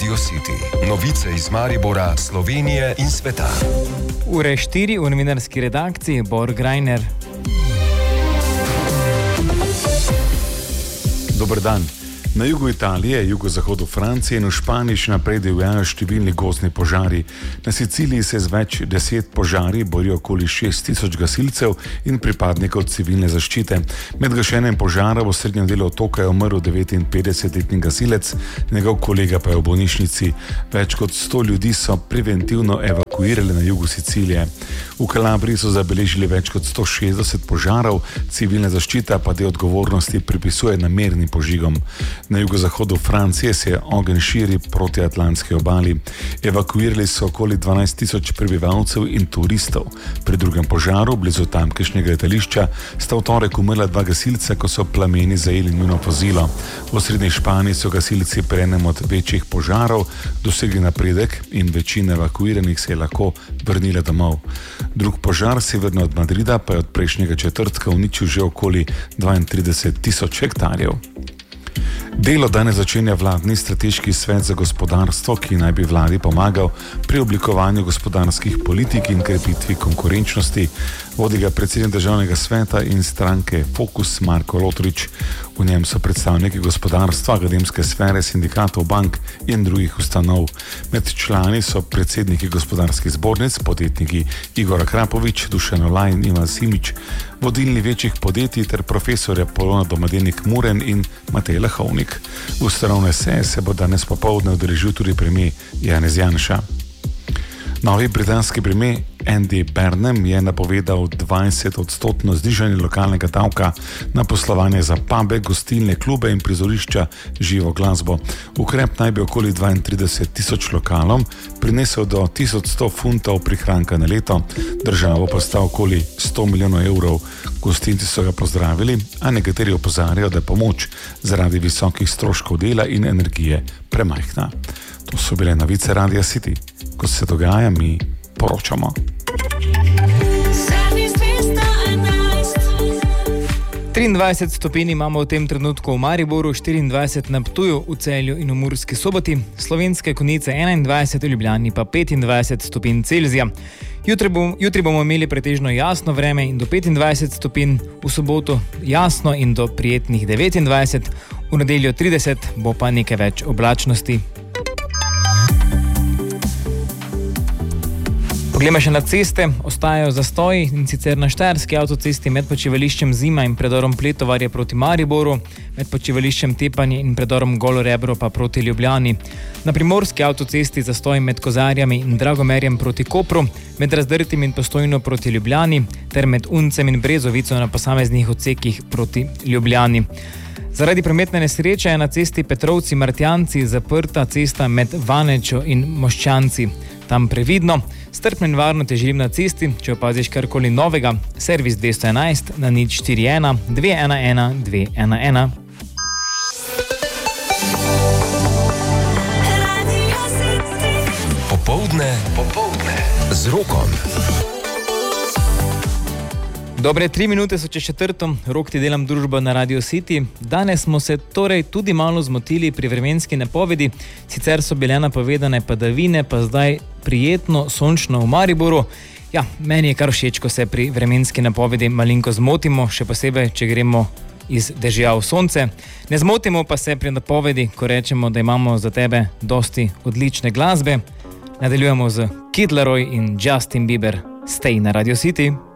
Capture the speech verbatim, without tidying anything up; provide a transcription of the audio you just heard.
Radio City. Novice iz Maribora, Slovenije in sveta. Ure štiri v novinarski redakciji Bor Grajner. Dober dan. Na jugu Italije, jugozahodu Francije in v Španiji še naprej divjajo številni gozdni požari. Na Siciliji se z več deset požari borijo okoli šest tisoč gasilcev in pripadnikov civilne zaščite. Med gašenjem požara v srednjem delu otoka je umrl devetinpetdesetletni gasilec, njegov kolega pa je v bolnišnici. Več kot sto ljudi so preventivno evakuirali na jugu Sicilije. V Kalabriji so zabeležili več kot sto šestdeset požarov, civilna zaščita pa del odgovornosti pripisuje namernim požigom. Na jugozahodu Francije se je ogenj širi proti atlantski obali. Evakuirali so okoli dvanajst tisoč prebivalcev in turistov. Pri drugem požaru, blizu tamkajšnjega letališča, sta v torek umrla dva gasilca, ko so plameni zajeli njuno vozilo. V osrednji Španiji so gasilci pri enem od večjih požarov dosegli napredek in večina evakuiranih se je lahko vrnila domov. Drug požar severno od Madrida pa je od prejšnjega četrtka uničil že okoli dvaintrideset tisoč hektarjev. Delo danes začenja vladni strateški svet za gospodarstvo, ki naj bi vladi pomagal pri oblikovanju gospodarskih politik in krepitvi konkurenčnosti. Vodi ga predsednik državnega sveta in stranke Fokus Marko Lotrič. V njem so predstavniki gospodarstva, akademske sfere, sindikatov, bank in drugih ustanov. Med člani so predsedniki gospodarskih zbornic, podjetniki Igor Akrapovič, Dušan Olaj in Ivan Simič, vodilni večjih podjetij ter profesorja Polona Domadenik Muren in Matej Lahovnik. Ustanovne seje se bo danes popoldne udeležil tudi premier Janez Janša. Novi britanski premier Andy Burnham je napovedal dvajset odstotno znižanje lokalnega davka na poslovanje za pube, gostilne, klube in prizorišča živo glasbo. Ukrep naj bi okoli dvaintrideset tisoč lokalom prinesel do tisoč sto funtov prihranka na leto, državo pa sta okoli sto milijonov evrov. Gostinci so ga pozdravili, a nekateri opozarjajo, da je pomoč zaradi visokih stroškov dela in energije premajhna. To so bile novice Radia City. Ko se dogaja, mi poročamo. triindvajset stopinj imamo v tem trenutku v Mariboru, štiriindvajset na Ptuju, v Celju in v Murski Soboti, Slovenske Konjice enaindvajset, v Ljubljani pa petindvajset stopinj Celzija. Jutri, bom, jutri bomo imeli pretežno jasno vreme in do petindvajset stopinj, v soboto jasno in do prijetnih devetindvajset, v nedeljo trideset, bo pa nekaj več oblačnosti. Poglejmo še na ceste, ostajajo zastoji in sicer na Štajerski avtocesti med počivališčem Zima in predorom Pletovarje proti Mariboru, med počivališčem Tepanje in predorom Golo Rebro pa proti Ljubljani. Na Primorski avtocesti zastoj med Kozarjami in Dragomerjem proti Kopru, med Razdrtim in Postojno proti Ljubljani ter med Uncem in Brezovico na posameznih odsekih proti Ljubljani. Zaradi prometne nesreče je na cesti Petrovci-Martjanci zaprta cesta med Vanečo in Moščanci. Tam previdno, strpno in varno te želim na cesti, če opaziš karkoli novega, servis dvesto enajst na nič štiri ena dve ena ena dve ena ena. Popoldne, popoldne z Rokom. Dobre tri minute so čez četrto, Rok ti delam družbo na Radio City. Danes smo se torej tudi malo zmotili pri vremenski napovedi, sicer so bile napovedane padavine, pa zdaj prijetno, sončno v Mariboru. Ja, meni je kar všeč, ko se pri vremenski napovedi malinko zmotimo, še posebej, če gremo iz dežja v sonce. Ne zmotimo pa se pri napovedi, ko rečemo, da imamo za tebe dosti odlične glasbe. Nadaljujemo z Kid Laroi in Justin Bieber. Stay na Radio City.